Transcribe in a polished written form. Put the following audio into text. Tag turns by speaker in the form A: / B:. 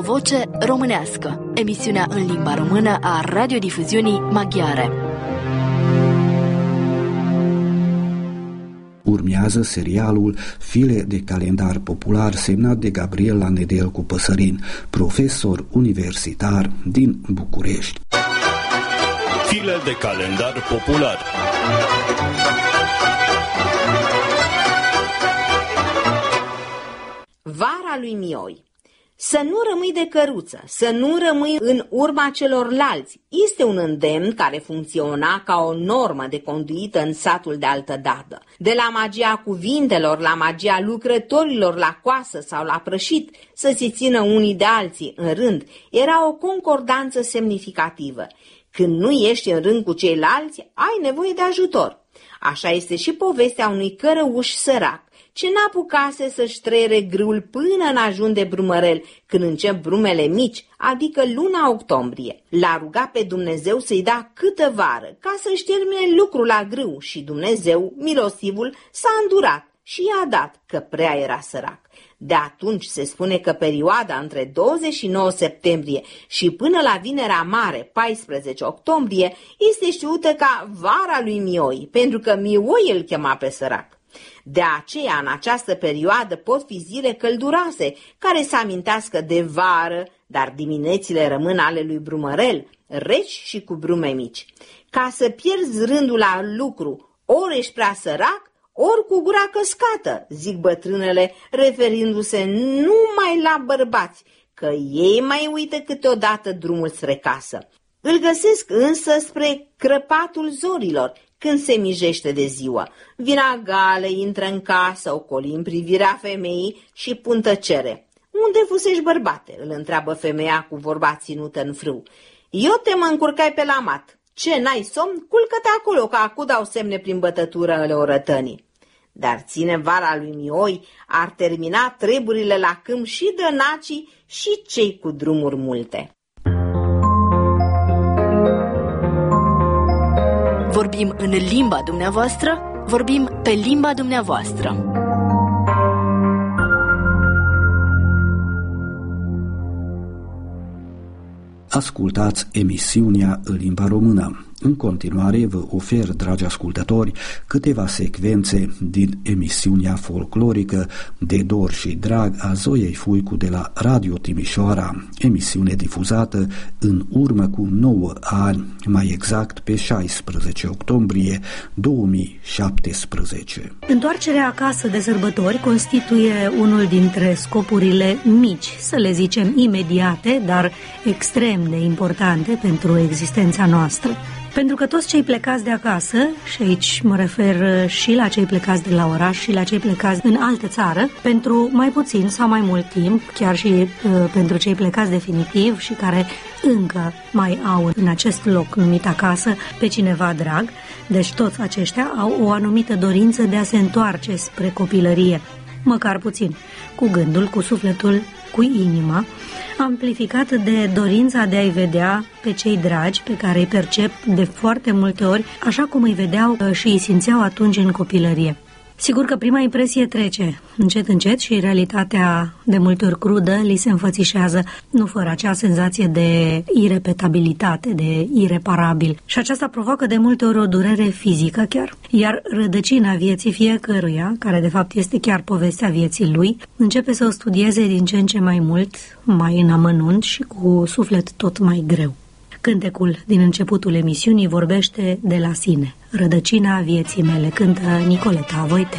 A: voce românească, emisiunea în limba română a radiodifuziunii maghiare.
B: Urmează serialul File de calendar popular semnat de Gabriela Nedelcu Păsărin, profesor universitar din București.
C: File de calendar popular.
D: Vara lui Mioi. Să nu rămâi de căruță, să nu rămâi în urma celorlalți, este un îndemn care funcționa ca o normă de conduită în satul de altădată. De la magia cuvintelor, la magia lucrătorilor la coasă sau la prășit, să se țină unii de alții în rând, era o concordanță semnificativă. Când nu ești în rând cu ceilalți, ai nevoie de ajutor. Așa este și povestea unui cărăuș sărac, ce n-apucase să-și trăiere grâul până în ajun de brumărel, când încep brumele mici, adică luna octombrie. L-a rugat pe Dumnezeu să-i da câtă vară, ca să-și termine lucrul la grâu, și Dumnezeu, milostivul, s-a îndurat și i-a dat, că prea era sărac. De atunci se spune că perioada între 29 septembrie și până la Vinerea Mare, 14 octombrie, este știută ca vara lui Mioi, pentru că Mioi îl chema pe sărac. De aceea, în această perioadă pot fi zile călduroase, care să amintească de vară, dar diminețile rămân ale lui Brumărel, reci și cu brume mici. Ca să pierzi rândul la lucru, ori ești prea sărac, ori cu gura căscată, zic bătrânele, referindu-se numai la bărbați, că ei mai uită câteodată drumul spre casă. Îl găsesc însă spre crăpatul zorilor, când se mijește de ziua. Vina gale intră în casă, ocoli în privirea femeii și pun tăcere. Unde fusești, bărbate?" îl întreabă femeia cu vorba ținută în frâu. Eu te mă încurcai pe la mat. Ce, n-ai somn? Culcă-te acolo, că acu dau semne prin bătătură ale orătănii." Dar ține vara lui Mioi, ar termina treburile la câmp și dănacii și cei cu drumuri multe.
A: Vorbim în limba dumneavoastră, vorbim pe limba dumneavoastră.
B: Ascultați emisiunea în limba română. În continuare vă ofer, dragi ascultători, câteva secvențe din emisiunea folclorică De Dor și Drag a Zoiei Fuicu de la Radio Timișoara, emisiune difuzată în urmă cu 9 ani, mai exact pe 16 octombrie 2017.
E: Întoarcerea acasă de sărbători constituie unul dintre scopurile mici, să le zicem imediate, dar extrem de importante pentru existența noastră. Pentru că toți cei plecați de acasă, și aici mă refer și la cei plecați de la oraș și la cei plecați în altă țară, pentru mai puțin sau mai mult timp, chiar și pentru cei plecați definitiv și care încă mai au în acest loc numit acasă pe cineva drag, deci toți aceștia au o anumită dorință de a se întoarce spre copilărie, măcar puțin, cu gândul, cu sufletul, cu inima, amplificată de dorința de a-i vedea pe cei dragi pe care îi percep de foarte multe ori, așa cum îi vedeau și îi simțeau atunci în copilărie. Sigur că prima impresie trece încet, încet și realitatea de multe ori crudă li se înfățișează, nu fără acea senzație de irepetabilitate, de ireparabil. Și aceasta provoacă de multe ori o durere fizică chiar. Iar rădăcina vieții fiecăruia, care de fapt este chiar povestea vieții lui, începe să o studieze din ce în ce mai mult, mai în amănunt și cu suflet tot mai greu. Cântecul din începutul emisiunii vorbește de la sine. Rădăcina vieții mele, cântă Nicoleta Voite.